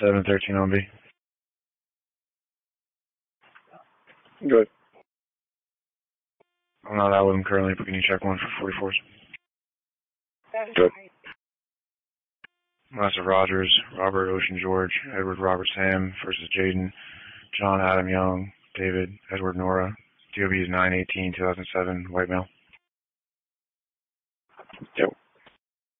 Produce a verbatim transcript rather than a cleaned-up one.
seven thirteen on B. Good. I'm not out with him currently, but can you check one for forty-fours? Good. Master Rogers, Robert Ocean George, Edward Robert Sam versus Jaden, John Adam Young, David Edward Nora. D O B is nine eighteen two thousand seven, white male. Yep.